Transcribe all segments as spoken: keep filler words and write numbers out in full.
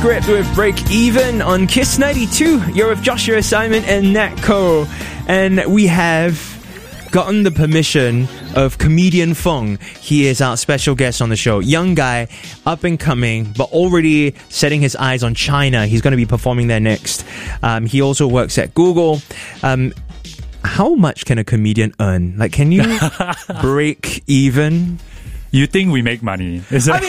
Script with Break Even on Kiss ninety-two. You're with Joshua, Simon and Nat Ko. And we have gotten the permission of comedian Feng. He is our special guest on the show. Young guy, up and coming, but already setting his eyes on China. He's going to be performing there next. Um, he also works at Google. Um, how much can a comedian earn? Like, can you break even? You think we make money? Is that- I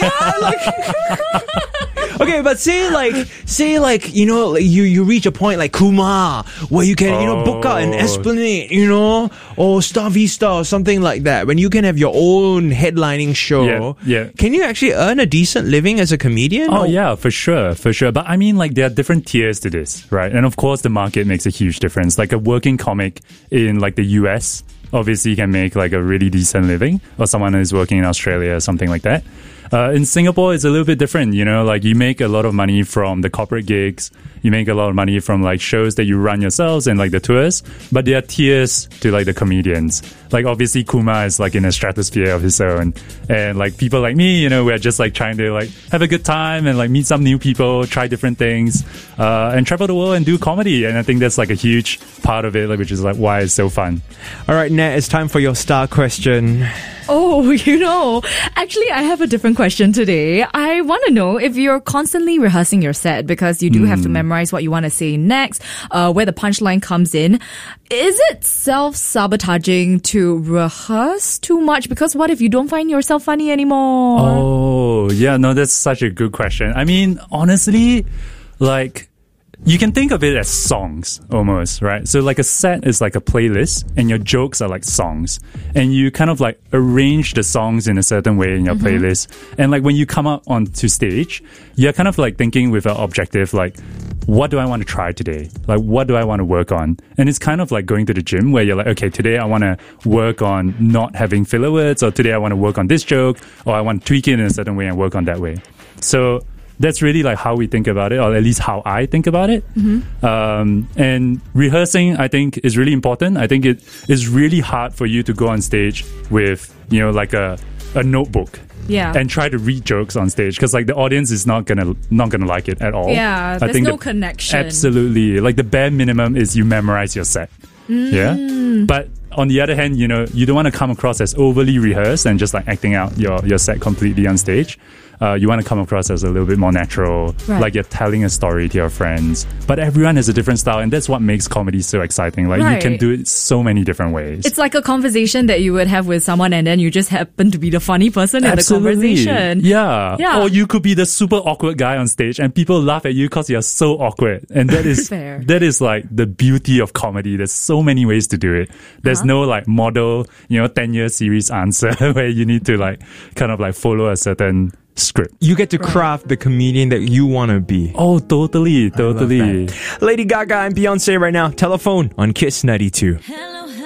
mean, like, okay, but say like, say like, you know, like you you reach a point like Kumar where you can, you know, book out an Esplanade, you know, or Star Vista or something like that. When you can have your own headlining show, yeah, yeah. Can you actually earn a decent living as a comedian? Oh or? yeah, for sure, for sure. But I mean, like, there are different tiers to this, right? And of course, the market makes a huge difference. Like a working comic in like the U S, obviously you can make like a really decent living, or someone who's working in Australia or something like that. Uh, in Singapore, it's a little bit different, you know, like you make a lot of money from the corporate gigs, you make a lot of money from like shows that you run yourselves and like the tours, but there are tiers to like the comedians. Like obviously Kumar is like in a stratosphere of his own, and like people like me, you know, we're just like trying to like have a good time and like meet some new people, try different things, uh, and travel the world and do comedy. And I think that's like a huge part of it, like, which is like why it's so fun. All right, Nat, it's time for your star question. Oh, you know, actually, I have a different question today. I want to know if you're constantly rehearsing your set, because you do mm. have to memorize what you want to say next, uh, where the punchline comes in. Is it self-sabotaging to rehearse too much? Because what if you don't find yourself funny anymore? Oh, yeah, no, that's such a good question. I mean, honestly, like, you can think of it as songs almost, right? So like a set is like a playlist and your jokes are like songs, and you kind of like arrange the songs in a certain way in your mm-hmm. playlist. And like when you come up onto stage, you're kind of like thinking with an objective, like, what do I want to try today? Like, what do I want to work on? And it's kind of like going to the gym where you're like, okay, today I want to work on not having filler words, or today I want to work on this joke, or I want to tweak it in a certain way and work on that way. So that's really like how we think about it, or at least how I think about it. Mm-hmm. Um, and rehearsing, I think, is really important. I think it is really hard for you to go on stage with, you know, like a, a notebook. Yeah. And try to read jokes on stage, because like the audience is not gonna not gonna like it at all. Yeah, there's I think no the, connection. Absolutely. Like the bare minimum is you memorize your set. Mm. Yeah. But on the other hand, you know, you don't want to come across as overly rehearsed and just like acting out your, your set completely on stage. Uh, you want to come across as a little bit more natural, right. Like you're telling a story to your friends. But everyone has a different style, and that's what makes comedy so exciting. Like right. You can do it so many different ways. It's like a conversation that you would have with someone, and then you just happen to be the funny person in Absolutely. the conversation. Yeah. yeah. Or you could be the super awkward guy on stage, and people laugh at you because you're so awkward. And that is Fair. that is like the beauty of comedy. There's so many ways to do it. There's uh-huh. no like model, you know, ten year series answer where you need to like kind of like follow a certain script. You get to craft the comedian that you want to be. Oh, totally, totally. Lady Gaga and Beyonce right now. Telephone on Kiss ninety-two. Hello.